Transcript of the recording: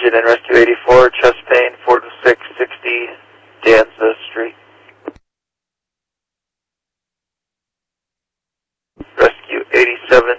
engine in Rescue 84, chest pain, 4 to 660 Danza Street. Rescue 87,